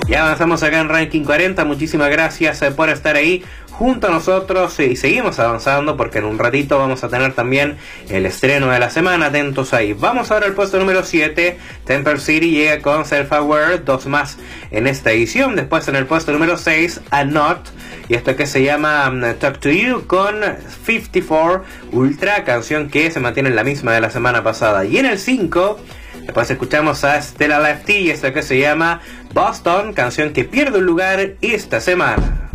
Ya avanzamos acá en Ranking 40, muchísimas gracias por estar ahí junto a nosotros y seguimos avanzando porque en un ratito vamos a tener también el estreno de la semana, atentos ahí. Vamos ahora al puesto número 7, Temple City llega con Self Aware, dos más en esta edición. Después en el puesto número 6, A Not, y esto que se llama Talk to You con 54 Ultra, canción que se mantiene en la misma de la semana pasada. Y en el 5, después escuchamos a Stella Lefty y esto que se llama Boston, canción que pierde un lugar esta semana.